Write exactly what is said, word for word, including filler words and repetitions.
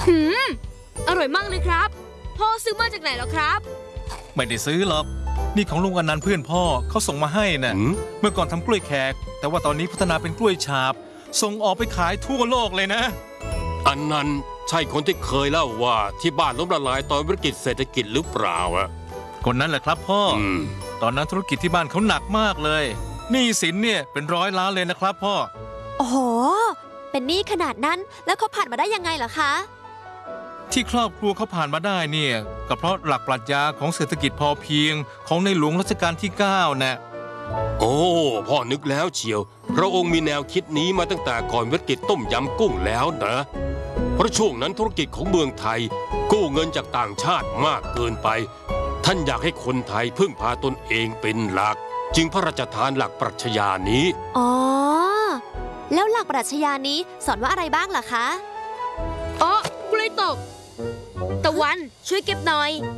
หืมอร่อยมากเลยครับพ่อซื้อมาจากไหนเหรอครับไม่ได้ซื้อหรอกนี่ของลุงอนันต์เพื่อนพ่อเขาส่งมาให้นะ่ะเมื่อก่อนทำกล้วยแขกแต่ว่าตอนนี้พัฒนาเป็นกล้วยฉาบส่งออกไปขายทั่วโลกเลยนะอันนั้นใช่คนที่เคยเล่าว่าที่บ้านล้มละลายตอนวิกฤตเศรษฐกิจหรือเปล่าอะคนนั้นแหละครับพ่อตอนนั้นธุรกิจที่บ้านเขาหนักมากเลยหนี้สินเนี่ยเป็นร้อยล้านเลยนะครับพ่อโอ้โหเป็นหนี้ขนาดนั้นแล้วเขาผ่านมาได้ยังไงเหรอคะที่ครอบครัวเขาผ่านมาได้เนี่ยก็เพราะหลักปรัชญาของเศรษฐกิจพอเพียงของในหลวงรัชกาลที่เก้านะโอ้พ่อนึกแล้วเชียวพระองค์มีแนวคิดนี้มาตั้งแต่ก่อนวิกฤตต้มยำกุ้งแล้วนะเพราะช่วงนั้นธุรกิจของเมืองไทยกู้เงินจากต่างชาติมากเกินไปท่านอยากให้คนไทยพึ่งพาตนเองเป็นหลักจึงพระราชทานหลักปรัชญานี้อ๋อแล้วหลักปรัชญานี้สอนว่าอะไรบ้างล่ะคะอ๋อกล้วยตกตะวันช่วยเก็บหน่อย